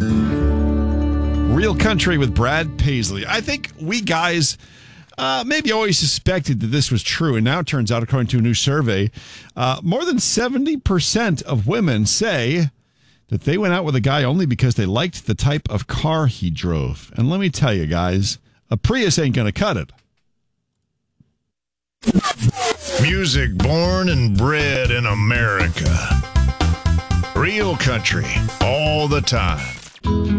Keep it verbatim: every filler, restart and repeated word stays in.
Real Country with Brad Paisley. I think we guys uh, maybe always suspected that this was true, and now it turns out, according to a new survey, uh, more than seventy percent of women say that they went out with a guy only because they liked the type of car he drove. And let me tell you, guys, a Prius ain't going to cut it. Music born and bred in America. Real Country all the time.